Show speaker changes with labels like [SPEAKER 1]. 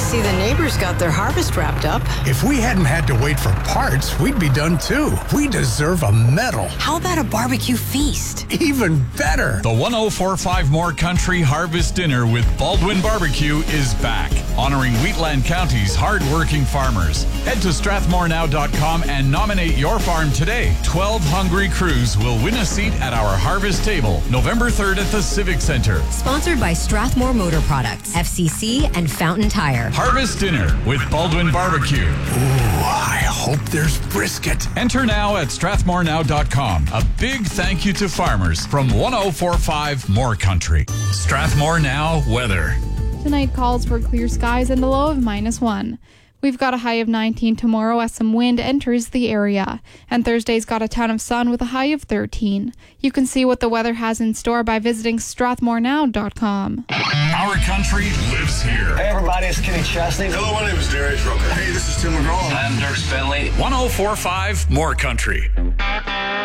[SPEAKER 1] see the neighbors got their harvest wrapped up.
[SPEAKER 2] If we hadn't had to wait for parts, we'd be done too. We deserve a medal.
[SPEAKER 1] How about a barbecue feast?
[SPEAKER 2] Even better.
[SPEAKER 3] The 1045 More Country Harvest Dinner with Baldwin Barbecue is back, honoring Wheatland County's hard-working farmers. Head to strathmorenow.com and nominate your farm today. 12 hungry crews will win a seat at our harvest table November 3rd at the Civic Center.
[SPEAKER 4] Sponsored by Strathmore Motor Products, FCC, and Fountain Tire.
[SPEAKER 3] Harvest Dinner with Baldwin Barbecue.
[SPEAKER 2] Ooh, I hope there's brisket.
[SPEAKER 3] Enter now at strathmorenow.com. A big thank you to farmers from 1045 More Country. Strathmore Now weather.
[SPEAKER 5] Tonight calls for clear skies and a low of -1. We've got a high of 19 tomorrow as some wind enters the area. And Thursday's got a ton of sun with a high of 13. You can see what the weather has in store by visiting strathmorenow.com.
[SPEAKER 3] Our country lives here.
[SPEAKER 6] Hey everybody, it's Kenny Chesney.
[SPEAKER 7] Hello, my name is Darius Rucker. Hey, this is Tim McGraw.
[SPEAKER 8] I'm Dirk Bentley.
[SPEAKER 3] 1045 More Country.